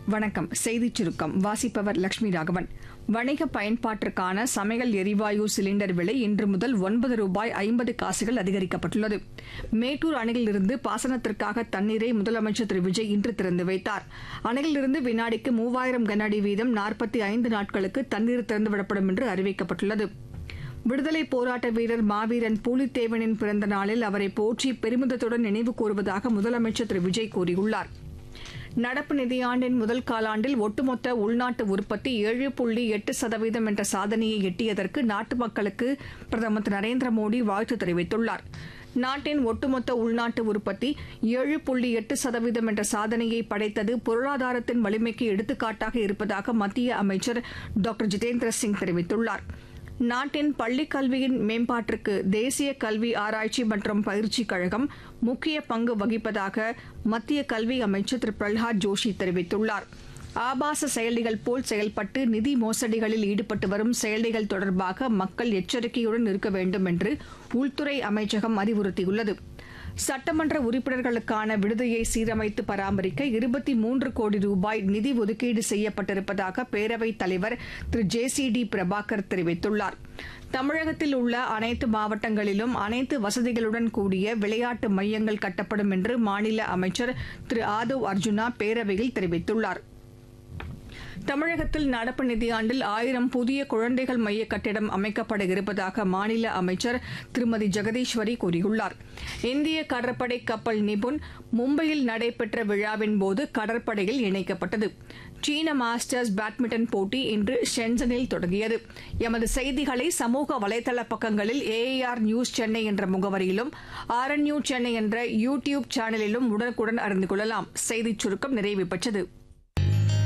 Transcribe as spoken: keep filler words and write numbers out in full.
வணக்கம். செய்திச் சுருக்கம் வாசிப்பவர் லட்சுமி ராகவன். வணிக பயன்பாட்டிற்கான சமையல் எரிவாயு சிலிண்டர் விலை இன்று முதல் ஒன்பது ரூபாய் ஐம்பது காசுகள் அதிகரிக்கப்பட்டுள்ளது. மேட்டூர் அணையிலிருந்து பாசனத்திற்காக தண்ணீரை முதலமைச்சர் திரு விஜய் இன்று திறந்து வைத்தார். அணையிலிருந்து வினாடிக்கு மூவாயிரம் கன அடி வீதம் நாற்பத்தி ஐந்து நாட்களுக்கு தண்ணீர் திறந்துவிடப்படும் என்று அறிவிக்கப்பட்டுள்ளது. விடுதலை போராட்ட வீரர் மாவீரன் பூலித்தேவனின் பிறந்த நாளில் அவரை போற்றி பெருமிதத்துடன் நினைவு கூறுவதாக முதலமைச்சர் திரு விஜய் கூறியுள்ளார். நடப்பு நிதியாண்டின் முதல் காலாண்டில் ஒட்டுமொத்த உள்நாட்டு உற்பத்தி ஏழு புள்ளி எட்டு சதவீதம் என்ற சாதனையை எட்டியதற்கு நாட்டு மக்களுக்கு பிரதமர் திரு நரேந்திர மோடி வாழ்த்து தெரிவித்துள்ளார். நாட்டின் ஒட்டுமொத்த உள்நாட்டு உற்பத்தி ஏழு புள்ளி எட்டு சதவீதம் என்ற சாதனையை படைத்தது பொருளாதாரத்தின் வலிமைக்கு எடுத்துக்காட்டாக இருப்பதாக மத்திய அமைச்சர் டாக்டர் ஜிதேந்திர சிங் தெரிவித்துள்ளார். நாட்டின் பள்ளிக் கல்வியின் மேம்பாட்டிற்கு தேசிய கல்வி ஆராய்ச்சி மற்றும் பயிற்சிக் கழகம் முக்கிய பங்கு வகிப்பதாக மத்திய கல்வி அமைச்சர் திரு பிரல்ஹாத் ஜோஷி தெரிவித்துள்ளார். ஆபாச செயலிகள் போல் செயல்பட்டு நிதி மோசடிகளில் ஈடுபட்டு வரும் செயலிகள் தொடர்பாக மக்கள் எச்சரிக்கையுடன் இருக்க வேண்டும் என்று உள்துறை அமைச்சகம் அறிவுறுத்தியுள்ளது. சட்டமன்ற உறுப்பினர்களுக்கான விடுதியை சீரமைத்து பராமரிக்க இருபத்தி மூன்று கோடி ரூபாய் நிதி ஒதுக்கீடு செய்யப்பட்டிருப்பதாக பேரவைத் தலைவர் திரு ஜே சி டி பிரபாகர் தெரிவித்துள்ளார். தமிழகத்தில் உள்ள அனைத்து மாவட்டங்களிலும் அனைத்து வசதிகளுடன் கூடிய விளையாட்டு மையங்கள் கட்டப்படும் என்று மாநில அமைச்சர் திரு ஆதவ் அர்ஜுனா பேரவையில் தெரிவித்துள்ளார். தமிழகத்தில் நடப்பு நிதியாண்டில் ஆயிரம் புதிய குழந்தைகள் மைய கட்டிடம் அமைக்கப்பட இருப்பதாக மாநில அமைச்சர் திருமதி ஜெகதீஸ்வரி கூறியுள்ளார். இந்திய கடற்படை கப்பல் நிபுன் மும்பையில் நடைபெற்ற விழாவின் போது கடற்படையில் இணைக்கப்பட்டது. சீன மாஸ்டர்ஸ் பேட்மிண்டன் போட்டி இன்று ஷென்சனில் தொடங்கியது. எமது செய்திகளை சமூக வலைதள பக்கங்களில் ஏஐஆர் நியூஸ் சென்னை என்ற முகவரியிலும் ஆர்என்யூ சென்னை என்ற யூ டியூப் சேனலிலும் உடனுக்குடன் அறிந்து கொள்ளலாம். செய்திச் சுருக்கம் நிறைவு பெற்றது.